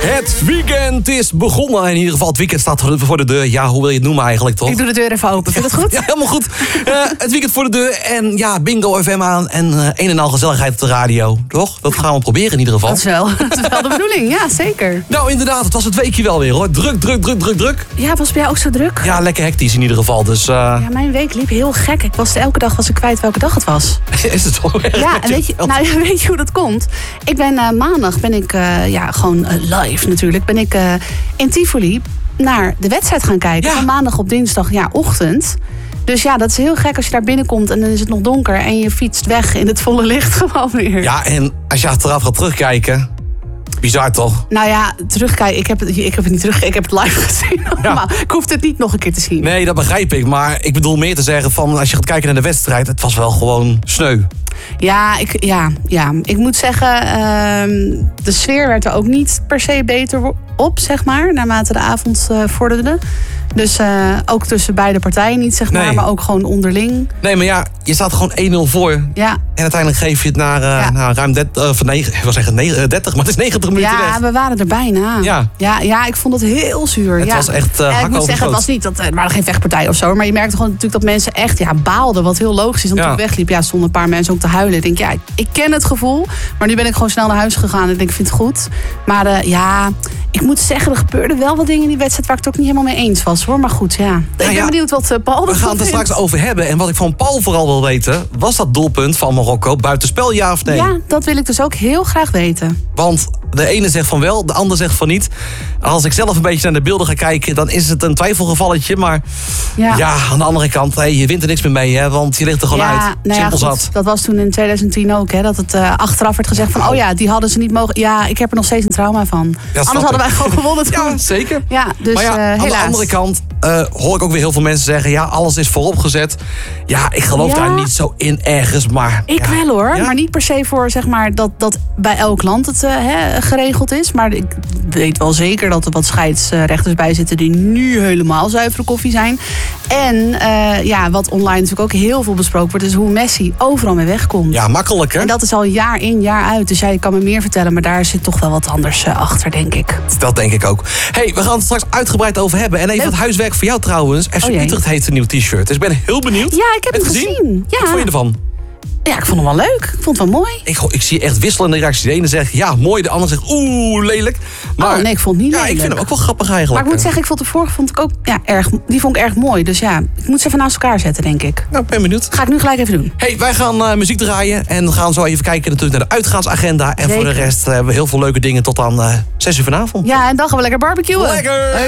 Het weekend is begonnen. In ieder geval, het weekend staat voor de deur. Ja, hoe wil je het noemen eigenlijk, toch? Ik doe de deur even open. Vind je het goed? Ja, helemaal goed. Het weekend voor de deur. En ja, Bingo FM aan. En een en al gezelligheid op de radio. Toch? Dat gaan we proberen in ieder geval. Dat is wel de bedoeling. Ja, zeker. Nou, inderdaad. Het was het weekje wel weer, hoor. Druk. Ja, was bij jou ook zo druk? Ja, lekker hectisch in ieder geval. Dus, Ja, mijn week liep heel gek. Elke dag was ik kwijt welke dag het was. Is het wel erg? Ja, en weet je hoe dat komt? Maandag ben ik gewoon live natuurlijk. Ben ik in Tivoli naar de wedstrijd gaan kijken. Ja. Van maandag op dinsdag, ochtend. Dus ja, dat is heel gek als je daar binnenkomt en dan is het nog donker en je fietst weg in het volle licht gewoon weer. Ja, en als je achteraf gaat terugkijken. Bizar toch? Nou ja, terugkijken. Ik heb het niet teruggekeken. Ik heb het live gezien. Ja. Maar ik hoef het niet nog een keer te zien. Nee, dat begrijp ik. Maar ik bedoel meer te zeggen van als je gaat kijken naar de wedstrijd, het was wel gewoon sneu. Ja, ik moet zeggen, de sfeer werd er ook niet per se beter op, zeg maar, naarmate de avond vorderde. Dus ook tussen beide partijen niet, zeg maar, Nee. maar ook gewoon onderling. Nee, maar ja, je staat gewoon 1-0 voor. Ja. En uiteindelijk geef je het naar ruim 30, maar het is 90 minuten Ja, weg. we waren er bijna. Ja, ik vond het heel zuur. Het was echt ik hak moet over zeggen, het was niet er waren geen vechtpartijen of zo. Maar je merkte gewoon natuurlijk dat mensen echt baalden. Wat heel logisch is, omdat ik wegliep. Ja, stonden een paar mensen ook te huilen. Ik denk, ik ken het gevoel. Maar nu ben ik gewoon snel naar huis gegaan. En ik denk, ik vind het goed. Maar ik moet zeggen, er gebeurden wel wat dingen in die wedstrijd waar ik het ook niet helemaal mee eens was, hoor. Maar goed, ik ben benieuwd wat Paul We gaan het er straks over hebben. En wat ik van Paul vooral wil weten, was dat doelpunt van Marokko buitenspel, ja of nee? Ja, dat wil ik dus ook heel graag weten. Want de ene zegt van wel, de ander zegt van niet. Als ik zelf een beetje naar de beelden ga kijken, dan is het een twijfelgevalletje. Maar aan de andere kant, je wint er niks meer mee, hè, want je ligt er gewoon uit. Simpel zat. Dat was toen in 2010 ook, hè, dat het achteraf werd gezegd van, die hadden ze niet mogen. Ja, ik heb er nog steeds een trauma van. Anders hadden wij gewoon gewonnen toen. Ja, zeker. Ja, dus maar helaas. aan de andere kant hoor ik ook weer heel veel mensen zeggen, alles is vooropgezet. Ja, ik geloof daar niet zo in ergens, maar... Ik wel hoor, maar niet per se voor zeg maar dat bij elk land het geregeld is. Maar ik weet wel zeker dat er wat scheidsrechters bij zitten die nu helemaal zuivere koffie zijn. En wat online natuurlijk ook heel veel besproken wordt, is hoe Messi overal mee wegkomt. Ja, makkelijk hè? En dat is al jaar in, jaar uit. Dus je kan me meer vertellen, maar daar zit toch wel wat anders achter, denk ik. Dat denk ik ook. Hey, we gaan het straks uitgebreid over hebben. En even wat huiswerk voor jou trouwens. FC Utrecht heeft een nieuw t-shirt. Dus ik ben heel benieuwd. Ja, ik heb het gezien. Ja. Wat vond je ervan? Ja, ik vond hem wel leuk. Ik vond het wel mooi. Ik zie echt wisselende reacties. De ene zegt ja, mooi. De ander zegt lelijk. Maar, ik vond het niet lelijk. Ik vind hem ook wel grappig eigenlijk. Maar ik moet zeggen, ik vond de vorige ook die vond ik erg mooi. Dus ik moet ze even naast elkaar zetten, denk ik. Nou, ben benieuwd. Ga ik nu gelijk even doen. Hey, wij gaan muziek draaien. En gaan zo even kijken natuurlijk naar de uitgaansagenda. En voor de rest hebben we heel veel leuke dingen tot aan 6 uur vanavond. Ja, en dan gaan we lekker barbecuen. Lekker!